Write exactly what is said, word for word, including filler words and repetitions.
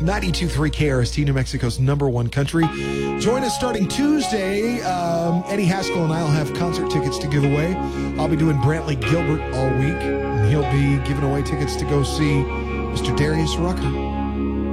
ninety-two point three K R S T, New Mexico's number one country. Join us starting Tuesday. Um, Eddie Haskell and I will have concert tickets to give away. I'll be doing Brantley Gilbert all week, and he'll be giving away tickets to go see Mister Darius Rucker.